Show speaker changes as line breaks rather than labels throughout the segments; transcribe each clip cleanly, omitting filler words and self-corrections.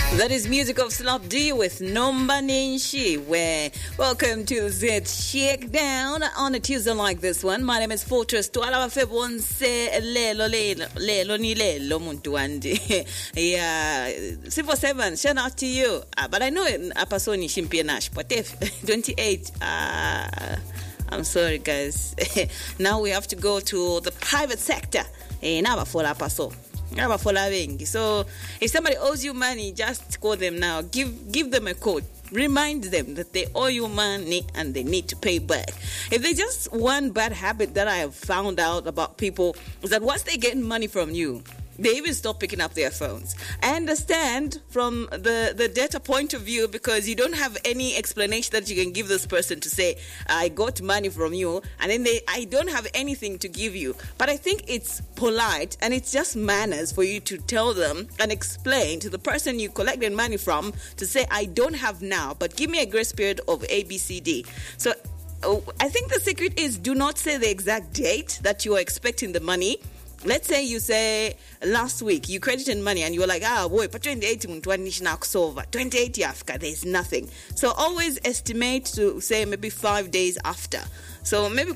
That is music of Slap D with Nomba Ninshi. Welcome to Z Shakedown on a Tuesday like this one. My name is Fortress. Tuala febonse lelo ni lelo muntu andi. Yeah, 747. Shout out to you. But I know apasoni shimpianash. But if 28. I'm sorry, guys. Now we have to go to the private sector. Now for la paso. So if somebody owes you money, just call them now. Give them a code. Remind them that they owe you money and they need to pay back. If there's just one bad habit that I have found out about people is that once they get money from you, they even stop picking up their phones. I understand from the data point of view because you don't have any explanation that you can give this person to say, I got money from you, and then I don't have anything to give you. But I think it's polite and it's just manners for you to tell them and explain to the person you collected money from to say, I don't have now, but give me a grace period of ABCD. So I think the secret is do not say the exact date that you are expecting the money. Let's say you say last week you credited money and you were like, boy, but 28 Africa, there's nothing. So always estimate to say maybe 5 days after. So maybe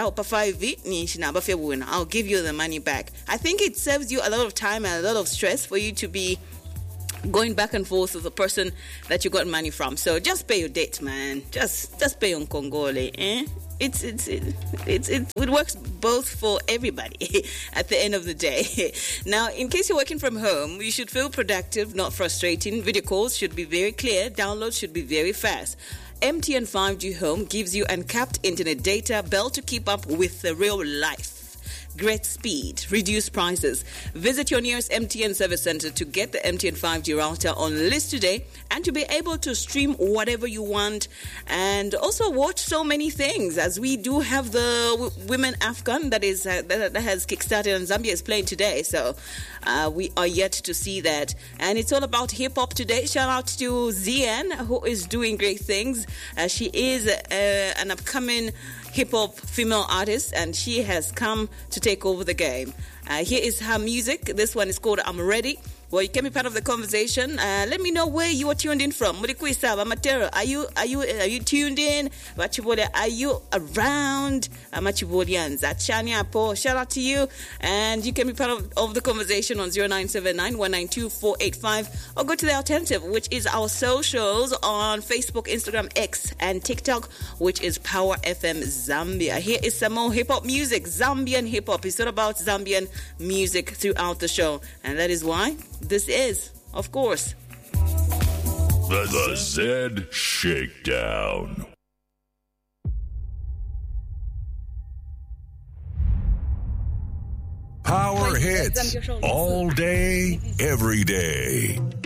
I'll give you the money back. I think it saves you a lot of time and a lot of stress for you to be going back and forth with the person that you got money from. So just pay your date, man. Just pay on Congole, It works both for everybody at the end of the day. Now, in case you're working from home, you should feel productive, not frustrating. Video calls should be very clear. Downloads should be very fast. MTN 5G Home gives you uncapped internet data built to keep up with the real life. Great speed, reduced prices. Visit your nearest MTN service center to get the MTN 5G router on list today and to be able to stream whatever you want and also watch so many things, as we do have the Women AFCON that has kickstarted and Zambia is playing today. So we are yet to see that. And it's all about hip-hop today. Shout out to Zien, who is doing great things. She is an upcoming hip-hop female artist, and she has come to take over the game. Here is her music. This one is called I'm Ready. Well, you can be part of the conversation. Let me know where you are tuned in from. Are you tuned in? Are you around? Shout out to you. And you can be part of the conversation on 0979-192-485 or go to the alternative, which is our socials on Facebook, Instagram, X, and TikTok, which is Power FM Zambia. Here is some more hip-hop music, Zambian hip-hop. It's all about Zambian music throughout the show. And that is why this is, of course,
the Z Shakedown. Power hits all day, every day.